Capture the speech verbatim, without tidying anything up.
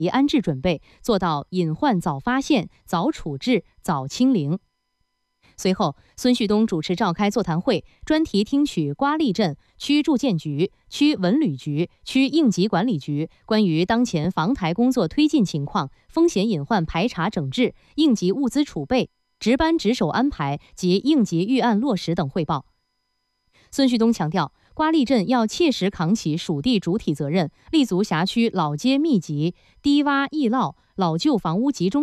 及安置准备，做到隐患早发现、早处置、早清零。随后，孙旭东主持召开座谈会，专题听取瓜沥镇区住建局、区文旅局、区应急管理局关于当前防台工作推进情况、风险隐患排查整治、应急物资储备、值班值守安排及应急预案落实等汇报。孙旭东强调，瓜沥镇要切实扛起属地主体责任，立足辖区老街密集、低洼易涝、老旧房屋集中